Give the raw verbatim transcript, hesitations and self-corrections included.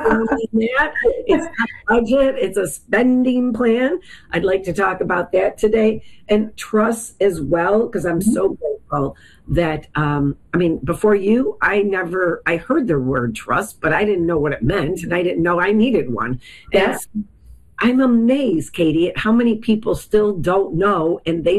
that. It's not a budget, it's a spending plan. I'd like to talk about that today. And trust as well, because I'm mm-hmm. so grateful that, um, I mean, before you, I never, I heard the word trust, but I didn't know what it meant, and I didn't know I needed one. Yeah. And I'm amazed, Katie, at how many people still don't know, and they